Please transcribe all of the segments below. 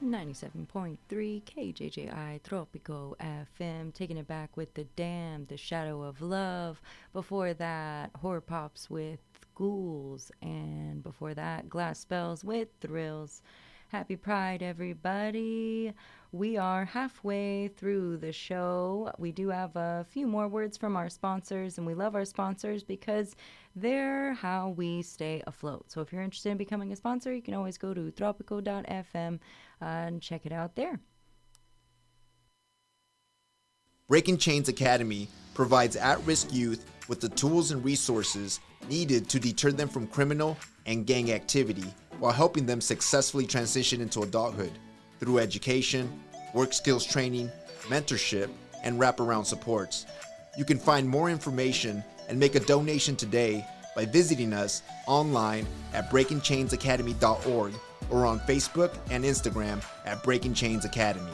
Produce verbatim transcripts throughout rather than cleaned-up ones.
ninety-seven point three K J J I Tropico F M, taking it back with The Damned, The Shadow of Love. Before that, Horror Pops with Ghouls. And before that, Glass Spells with Thrills. Happy Pride, everybody. We are halfway through the show. We do have a few more words from our sponsors, and we love our sponsors because they're how we stay afloat. So if you're interested in becoming a sponsor, you can always go to tropico dot f m uh, and check it out there. Breaking Chains Academy provides at-risk youth with the tools and resources needed to deter them from criminal and gang activity while helping them successfully transition into adulthood through education, work skills training, mentorship, and wraparound supports. You can find more information and make a donation today by visiting us online at breaking chains academy dot org or on Facebook and Instagram at Breaking Chains Academy.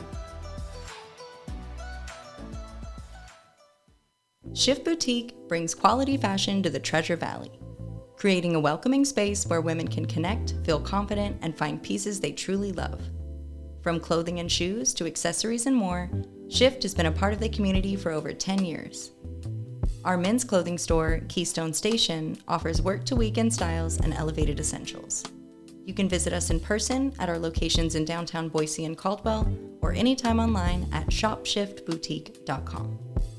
Shift Boutique brings quality fashion to the Treasure Valley, creating a welcoming space where women can connect, feel confident, and find pieces they truly love. From clothing and shoes to accessories and more, Shift has been a part of the community for over ten years. Our men's clothing store, Keystone Station, offers work-to-weekend styles and elevated essentials. You can visit us in person at our locations in downtown Boise and Caldwell, or anytime online at shop shift boutique dot com.